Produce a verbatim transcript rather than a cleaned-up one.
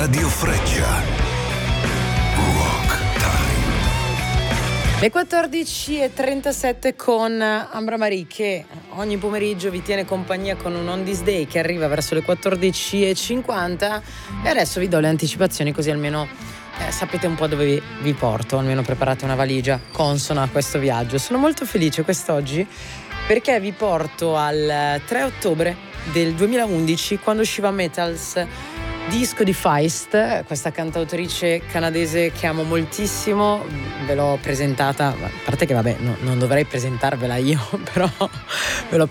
Radio Freccia. Rock Time. Le quattordici e trentasette con Ambra Marie, che ogni pomeriggio vi tiene compagnia con un On This Day che arriva verso le quattordici e cinquanta, e adesso vi do le anticipazioni, così almeno eh, sapete un po' dove vi, vi porto, almeno preparate una valigia consona a questo viaggio. Sono molto felice quest'oggi perché vi porto al tre ottobre del duemilaundici, quando usciva Metals, disco di Feist, questa cantautrice canadese che amo moltissimo. Ve l'ho presentata, a parte che vabbè no, non dovrei presentarvela io, però ve l'ho